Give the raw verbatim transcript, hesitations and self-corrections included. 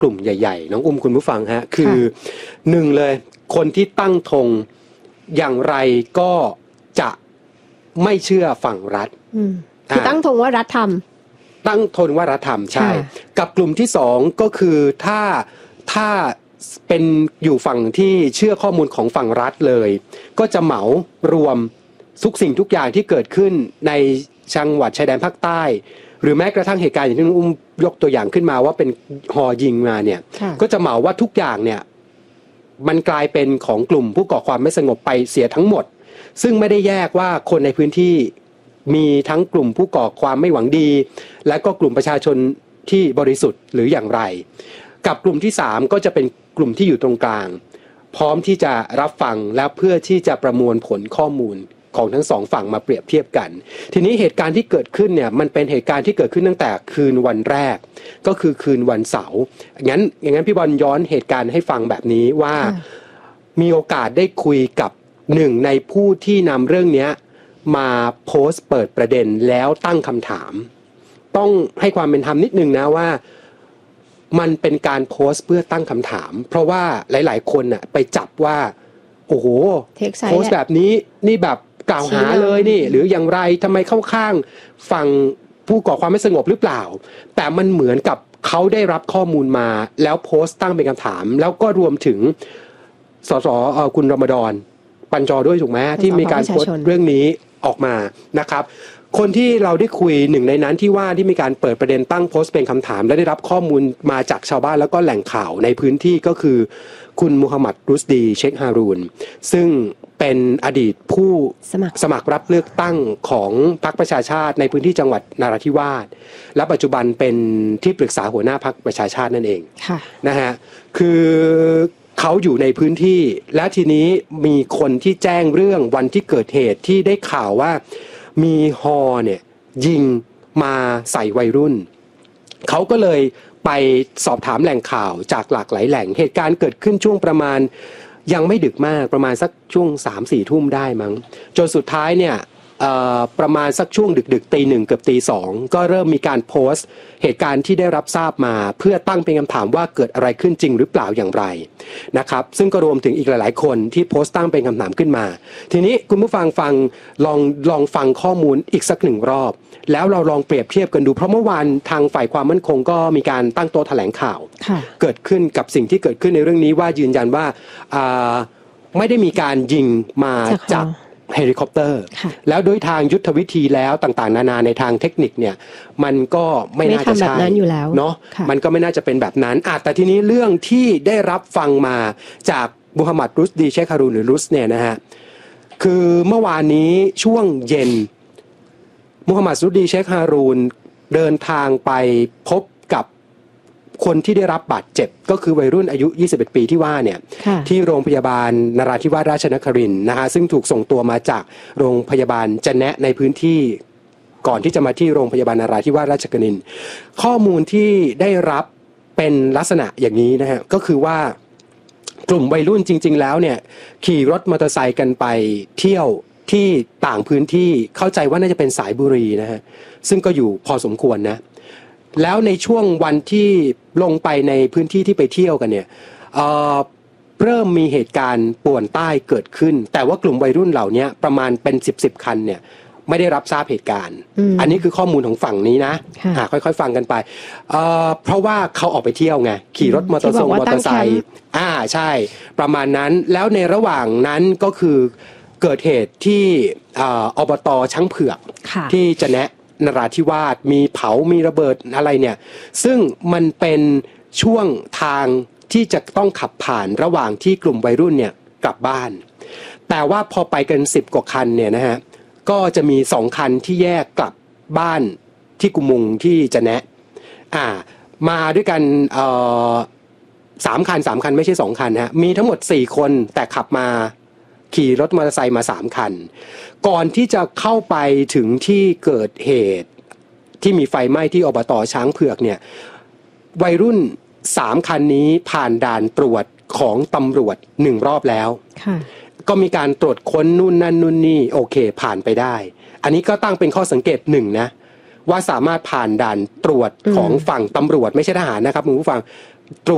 กลุ่มใหญ่ๆน้องอุ้มคุณผู้ฟังฮะคือหนึ่งเลยคนที่ตั้งธงอย่างไรก็จะไม่เชื่อฝั่งรัฐคือตั้งธงว่ารัฐทำตั้งธงว่ารัฐทำใช่กับกลุ่มที่สองก็คือถ้าถ้าเป็นอยู่ฝั่งที่เชื่อข้อมูลของฝั่งรัฐเลยก็จะเหมารวมทุกสิ่งทุกอย่างที่เกิดขึ้นในจังหวัดชายแดนภาคใต้หรือแม้กระทั่งเหตุการณ์อย่างที่น้องอุ้มยกตัวอย่างขึ้นมาว่าเป็นฮอยิงมาเนี่ยก็จะเหมาว่าทุกอย่างเนี่ยมันกลายเป็นของกลุ่มผู้ก่อความไม่สงบไปเสียทั้งหมดซึ่งไม่ได้แยกว่าคนในพื้นที่มีทั้งกลุ่มผู้ก่อความไม่หวังดีและก็กลุ่มประชาชนที่บริสุทธิ์หรืออย่างไรกับกลุ่มที่สามก็จะเป็นกลุ่มที่อยู่ตรงกลางพร้อมที่จะรับฟังและเพื่อที่จะประมวลผลข้อมูลของทั้งสองฝั่งมาเปรียบเทียบกันทีนี้เหตุการณ์ที่เกิดขึ้นเนี่ยมันเป็นเหตุการณ์ที่เกิดขึ้นตั้งแต่คืนวันแรกก็คือคืนวันเสาร์งั้นอย่างนั้นพี่บอลย้อนเหตุการณ์ให้ฟังแบบนี้ว่ามีโอกาสได้คุยกับหนึ่งในผู้ที่นำเรื่องนี้มาโพสต์เปิดประเด็นแล้วตั้งคำถามต้องให้ความเป็นธรรมนิดนึงนะว่ามันเป็นการโพสต์เพื่อตั้งคำถามเพราะว่าหลายๆคนน่ะไปจับว่าโอ้โหโพสต์แบบนี้นี่แบบกล่าวหาเลยนี่หรืออย่างไรทำไมเข้าข้างฝั่งผู้ก่อความไม่สงบหรือเปล่าแต่มันเหมือนกับเขาได้รับข้อมูลมาแล้วโพสต์ตั้งเป็นคำถามแล้วก็รวมถึงสสคุณรมฎอนปัญจด้วยถูกไหมที่มีการโพสต์เรื่องนี้ออกมานะครับคนที่เราได้คุยหนึ่งในนั้นที่ว่าที่มีการเปิดประเด็นตั้งโพสต์เป็นคำถามและได้รับข้อมูลมาจากชาวบ้านแล้วก็แหล่งข่าวในพื้นที่ก็คือคุณมูฮัมหมัดรุสดีเชคฮารูนซึ่งเป็นอดีตผู้สมัครสมัครรับเลือกตั้งของพรรคประชาชาติในพื้นที่จังหวัดนราธิวาสและปัจจุบันเป็นที่ปรึกษาหัวหน้าพรรคประชาชาตินั่นเองนะฮะคือเขาอยู่ในพื้นที่และทีนี้มีคนที่แจ้งเรื่องวันที่เกิดเหตุที่ได้ข่าวว่ามีฮอเนี่ยยิงมาใส่วัยรุ่นเขาก็เลยไปสอบถามแหล่งข่าวจากหลากหลายแหล่งเหตุการณ์เกิดขึ้นช่วงประมาณยังไม่ดึกมากประมาณสักช่วง สามสี่ ทุ่มได้มั้งจนสุดท้ายเนี่ยประมาณสักช่วงดึกๆตีหนึ่งเกือบตีสองก็เริ่มมีการโพสต์เหตุการณ์ที่ได้รับทราบมาเพื่อตั้งเป็นคำถามว่าเกิดอะไรขึ้นจริงหรือเปล่าอย่างไรนะครับซึ่งก็รวมถึงอีกหลายๆคนที่โพสต์ตั้งเป็นคำถามขึ้นมาทีนี้คุณผู้ฟังฟังลองลองฟังข้อมูลอีกสักหนึ่งรอบแล้วเราลองเปรียบเทียบกันดูเพราะเมื่อวานทางฝ่ายความมั่นคงก็มีการตั้งโต๊ะแถลงข่าวเกิดขึ้นกับสิ่งที่เกิดขึ้นในเรื่องนี้ว่ายืนยันว่าไม่ได้มีการยิงมาจากเฮลิคอปเตอร์แล้วโดยทางยุทธวิธีแล้วต่างๆนานาในทางเทคนิคเนี่ยมันก็ไม่น่าจะใช่เนาะมันก็ไม่น่าจะเป็นแบบนั้นอ่ะแต่ทีนี้เรื่องที่ได้รับฟังมาจากมูฮัมหมัดรุสดีเชคฮารูนหรือรุสเนี่ยนะฮะคือเมื่อวานนี้ช่วงเย็นมูฮัมหมัดรุสดีเชคฮารูนเดินทางไปพบกับคนที่ได้รับบาดเจ็บก็คือวัยรุ่นอายุยี่สิบเอ็ดปีที่ว่าเนี่ยที่โรงพยาบาลนราธิวาสราชนครินทร์นะฮะซึ่งถูกส่งตัวมาจากโรงพยาบาลจะแนะในพื้นที่ก่อนที่จะมาที่โรงพยาบาลนราธิวาสราชนครินทร์ข้อมูลที่ได้รับเป็นลักษณะอย่างนี้นะฮะก็คือว่ากลุ่มวัยรุ่นจริงๆแล้วเนี่ยขี่รถมอเตอร์ไซค์กันไปเที่ยวที่ต่างพื้นที่เข้าใจว่าน่าจะเป็นสายบุรีนะฮะซึ่งก็อยู่พอสมควรนะแล้วในช่วงวันที่ลงไปในพื้นที่ที่ไปเที่ยวกันเนี่ย เอ่อ เริ่มมีเหตุการณ์ป่วนใต้เกิดขึ้นแต่ว่ากลุ่มวัยรุ่นเหล่านี้ประมาณเป็นสิบสิบคันเนี่ยไม่ได้รับทราบเหตุการณ์ อ, อันนี้คือข้อมูลของฝั่งนี้นะอ่าค่อยๆฟังกันไปเอ่อเพราะว่าเขาออกไปเที่ยวไงขี่รถมอเตอร์ไซค์มอเตอร์ไซค์อ่าใช่ประมาณนั้นแล้วในระหว่างนั้นก็คือเกิดเหตุที่อ่าอบต.ช้างเผือกที่จะแนะนราธิวาสมีเผามีระเบิดอะไรเนี่ยซึ่งมันเป็นช่วงทางที่จะต้องขับผ่านระหว่างที่กลุ่มวัยรุ่นเนี่ยกลับบ้านแต่ว่าพอไปกันสิบกว่าคันเนี่ยนะฮะก็จะมีสองคันที่แยกกลับบ้านที่กุมุงที่จะแนะอ่ามาด้วยกันเอ่อสามคันสามคันไม่ใช่สองคันฮะมีทั้งหมดสี่คนแต่ขับมาขี่รถมอเตอร์ไซค์มาสามคันก่อนที่จะเข้าไปถึงที่เกิดเหตุที่มีไฟไหม้ที่อบต.ช้างเผือกเนี่ยวัยรุ่นสามคันนี้ผ่านด่านตรวจของตำรวจหนึ่งรอบแล้วก็มีการตรวจค้นนู่นนั่นนู่นนี่โอเคผ่านไปได้อันนี้ก็ตั้งเป็นข้อสังเกตหนึ่งนะว่าสามารถผ่านด่านตรวจของฝั่งตำรวจไม่ใช่ทหารนะครับคุณผู้ฟังตรวจ